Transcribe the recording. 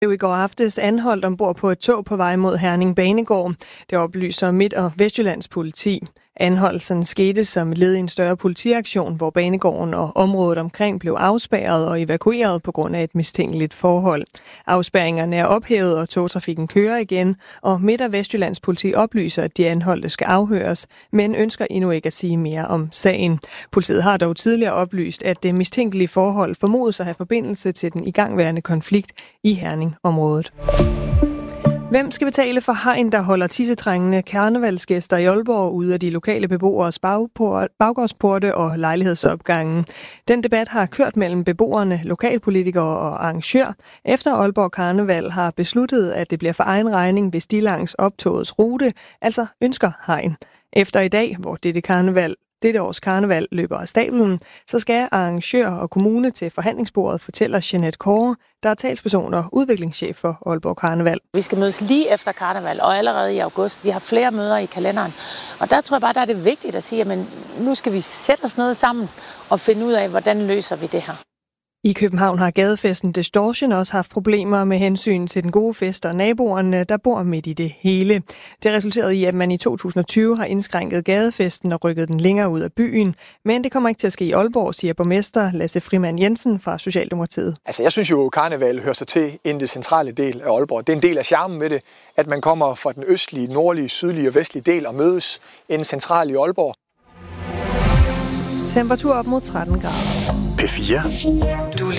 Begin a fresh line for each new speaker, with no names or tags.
I går aftes anholdt ombord på et tog på vej mod Herning Banegård. Det oplyser Midt- og Vestjyllands politi. Anholdelsen skete som led i en større politiaktion, hvor banegården og området omkring blev afspærret og evakueret på grund af et mistænkeligt forhold. Afspærringerne er ophævet, og togtrafikken kører igen, og Midt- og Vestjyllands politi oplyser, at de anholdte skal afhøres, men ønsker endnu ikke at sige mere om sagen. Politiet har dog tidligere oplyst, at det mistænkelige forhold formodes at have forbindelse til den igangværende konflikt i Herning-området. Hvem skal betale for hegn, der holder tissetrængende karnevalsgæster i Aalborg ude af de lokale beboeres baggårdsporte og lejlighedsopgange? Den debat har kørt mellem beboerne, lokalpolitikere og arrangør, efter Aalborg Karneval har besluttet, at det bliver for egen regning, hvis de langs optogets rute altså ønsker hegn. Efter i dag, hvor dette års karneval løber af stablen, så skal arrangør og kommune til forhandlingsbordet, fortæller Jeanette Kåre, der er talsperson og udviklingschef for Aalborg Karneval.
Vi skal mødes lige efter karneval, og allerede i august. Vi har flere møder i kalenderen. Og der tror jeg bare, der er det vigtigt at sige, at nu skal vi sætte os ned sammen og finde ud af, hvordan løser vi det her.
I København har gadefesten Distortion også haft problemer med hensyn til den gode fest og naboerne, der bor midt i det hele. Det resulterede i, at man i 2020 har indskrænket gadefesten og rykket den længere ud af byen. Men det kommer ikke til at ske i Aalborg, siger borgmester Lasse Frimand Jensen fra Socialdemokratiet.
Altså jeg synes jo, at karneval hører sig til i det centrale del af Aalborg. Det er en del af charmen med det, at man kommer fra den østlige, nordlige, sydlige og vestlige del og mødes i den centrale i Aalborg.
Temperatur op mod 13 grader.
P4. Du